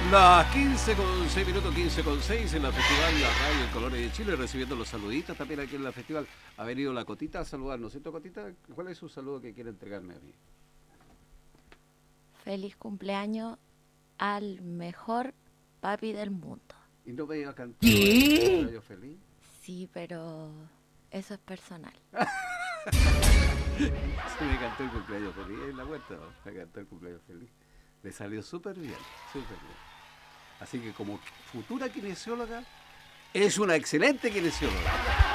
Las 15:06 minutos, 15:06 en la Festival La Radio en Colores de Chile, recibiendo los saluditos también aquí en la Festival. Ha venido la Cotita a saludarnos, ¿cierto, Cotita? ¿Cuál es su saludo que quiere entregarme a mí? Feliz cumpleaños al mejor papi del mundo. ¿Y no me iba a cantar el ¿Qué? cumpleaños feliz? Sí, pero eso es personal. Sí, me cantó el cumpleaños feliz en la vuelta, ¿no? Me cantó el cumpleaños feliz. Le salió súper bien, súper bien. Así que como futura kinesióloga, es una excelente kinesióloga.